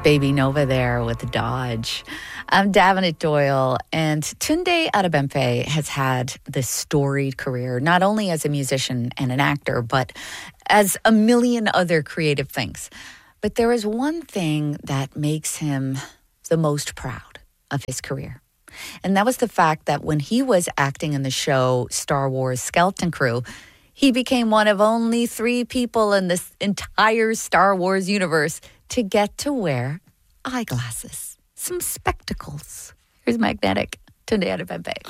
Baby Nova there with Dodge. I'm Davenant Doyle, and Tunde Adebimpe has had this storied career, not only as a musician and an actor, but as a million other creative things. But there is one thing that makes him the most proud of his career. And that was the fact that when he was acting in the show Star Wars Skeleton Crew, he became one of only 3 people in this entire Star Wars universe to get to wear eyeglasses, some spectacles. Here's Magnetic, Tunde Adebimpe.